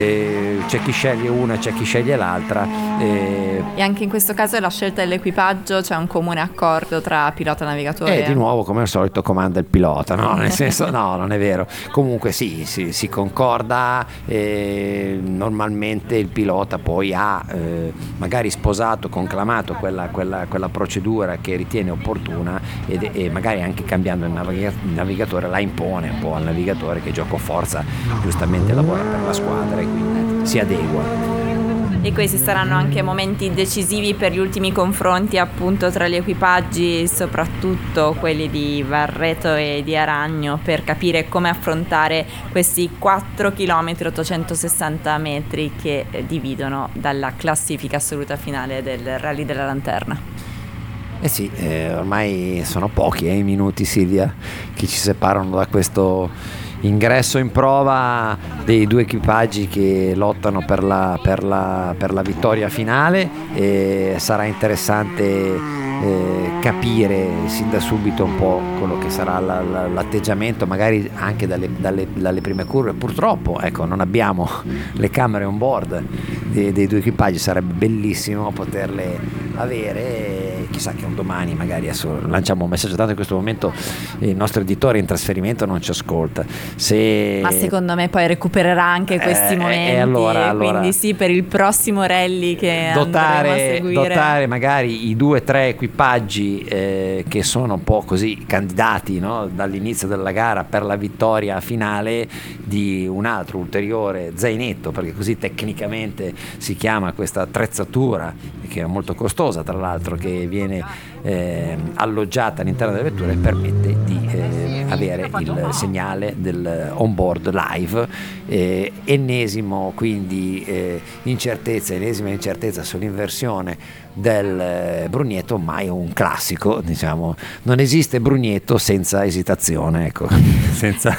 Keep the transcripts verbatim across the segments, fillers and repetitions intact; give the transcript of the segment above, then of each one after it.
E c'è chi sceglie una, c'è chi sceglie l'altra. E... e anche in questo caso la scelta dell'equipaggio, c'è un comune accordo tra pilota e navigatore. E di nuovo, come al solito, comanda il pilota, no? Nel senso, no, non è vero. Comunque sì, sì si concorda. Eh, normalmente il pilota poi ha eh, magari sposato, conclamato quella, quella, quella procedura che ritiene opportuna ed, e magari anche cambiando il, naviga- il navigatore la impone un po' al navigatore, che gioco forza giustamente lavora per la squadra e quindi si adegua. E questi saranno anche momenti decisivi per gli ultimi confronti appunto tra gli equipaggi, soprattutto quelli di Barreto e di Aragno, per capire come affrontare questi quattro chilometri ottocentosessanta metri che dividono dalla classifica assoluta finale del Rally della Lanterna. Eh sì, eh, ormai sono pochi eh, i minuti, Silvia, che ci separano da questo ingresso in prova dei due equipaggi che lottano per la, per la, per la vittoria finale. E sarà interessante eh, capire sin da subito un po' quello che sarà la, la, l'atteggiamento magari anche dalle, dalle, dalle prime curve. Purtroppo ecco, non abbiamo le camere on board dei, dei due equipaggi, sarebbe bellissimo poterle avere. Chissà che un domani magari, adesso lanciamo un messaggio, tanto in questo momento il nostro editore in trasferimento non ci ascolta. Se... ma secondo me poi recupererà anche questi eh, momenti, allora, e allora, quindi sì, per il prossimo rally che dotare, andremo a seguire, dotare magari i due o tre equipaggi eh, che sono un po' così candidati, no, dall'inizio della gara per la vittoria finale, di un altro ulteriore zainetto, perché così tecnicamente si chiama questa attrezzatura, che è molto costosa tra l'altro, che viene eh, alloggiata all'interno delle vetture e permette di eh, avere il segnale del onboard live. Eh, ennesimo quindi eh, incertezza, ennesima incertezza sull'inversione del eh, Brugnetto, mai un classico, diciamo, non esiste Brugnetto senza esitazione, ecco. senza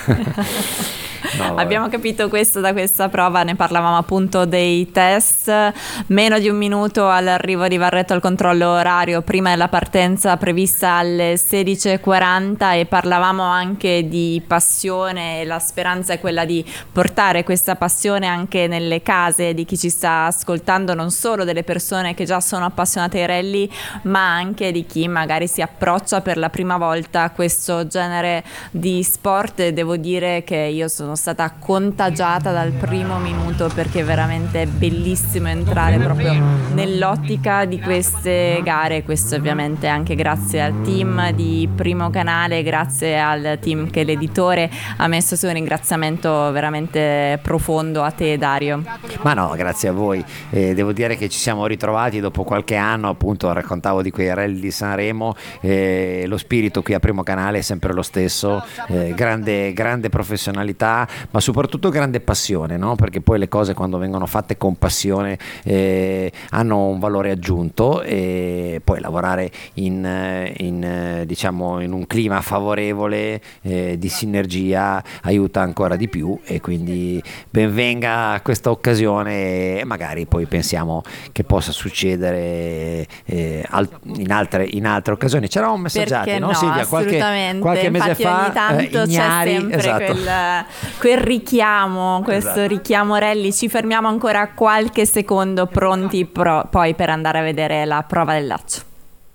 No, abbiamo capito questo da questa prova, ne parlavamo appunto dei test, meno di un minuto all'arrivo di Barreto al controllo orario prima della partenza prevista alle sedici e quaranta, e parlavamo anche di passione. La speranza è quella di portare questa passione anche nelle case di chi ci sta ascoltando, non solo delle persone che già sono appassionate ai rally, ma anche di chi magari si approccia per la prima volta a questo genere di sport. E devo dire che io sono stata contagiata dal primo minuto, perché è veramente bellissimo entrare proprio nell'ottica di queste gare. Questo ovviamente anche grazie al team di Primo Canale, grazie al team che l'editore ha messo su. Un ringraziamento veramente profondo a te, Dario. Ma no, grazie a voi. Eh, devo dire che ci siamo ritrovati dopo qualche anno, appunto raccontavo di quei rally di Sanremo, eh, lo spirito qui a Primo Canale è sempre lo stesso, eh, grande, grande professionalità, ma soprattutto grande passione, no? Perché poi le cose, quando vengono fatte con passione, eh, hanno un valore aggiunto, e poi lavorare in, in, diciamo, in un clima favorevole eh, di sinergia aiuta ancora di più, e quindi ben venga questa occasione, e magari poi pensiamo che possa succedere eh, al, in, altre, in altre occasioni. C'era un messaggio, no, no, Silvia? Qualche, qualche mese Infatti fa ogni tanto eh, Ignari, c'è sempre esatto. quel, quel richiamo, questo esatto. richiamo rally. Ci fermiamo ancora qualche secondo, pronti pro, poi per andare a vedere la prova del laccio.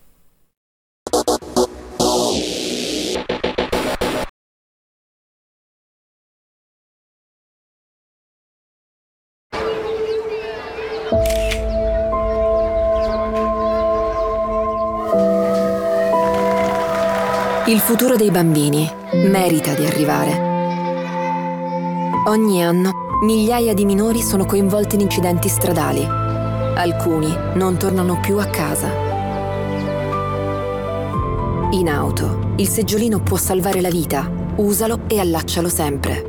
Il futuro dei bambini merita di arrivare. Ogni anno migliaia di minori sono coinvolti in incidenti stradali. Alcuni non tornano più a casa. In auto, il seggiolino può salvare la vita. Usalo e allaccialo sempre.